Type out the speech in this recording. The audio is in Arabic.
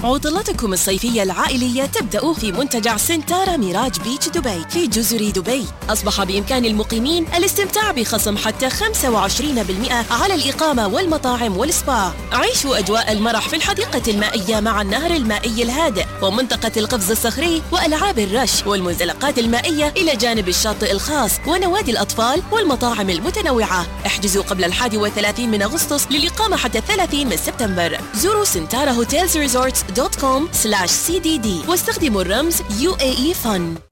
عطلتكم الصيفية العائلية تبدأ في منتجع سنتارا ميراج بيتش دبي في جزر دبي. أصبح بإمكان المقيمين الاستمتاع بخصم حتى 25% على الإقامة والمطاعم والسبا. عيشوا أجواء المرح في الحديقة المائية مع النهر المائي الهادئ ومنطقة القفز الصخري وألعاب الرش والمنزلقات المائية إلى جانب الشاطئ الخاص ونوادي الأطفال والمطاعم المتنوعة. احجزوا قبل 31 من أغسطس للإقامة حتى 30 من سبتمبر. زوروا سنتارا هوتيلز ريزورتس.com/CDD واستخدموا الرمز UAE Fun.